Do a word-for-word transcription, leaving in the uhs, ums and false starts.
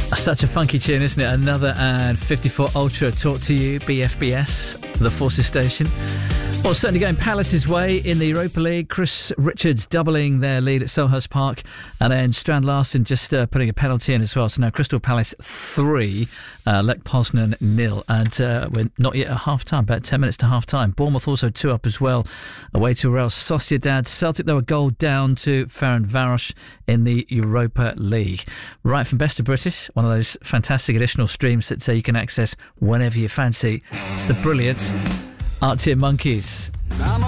Such a funky tune, isn't it? Another and fifty-four Ultra talk to you, B F B S, the Forces Station. Well, certainly going Palace's way in the Europa League. Chris Richards doubling their lead at Selhurst Park, and then Strand Larsen just uh, putting a penalty in as well. So now Crystal Palace three, uh, Lech Poznan nil, and uh, we're not yet at half time, about ten minutes to half time. Bournemouth also two up as well, away to Real Sociedad. Celtic, though, a goal down to Ferencváros in the Europa League. Right from Best of British, one of those fantastic additional streams that uh, you can access whenever you fancy. It's the brilliant Arctic Monkeys.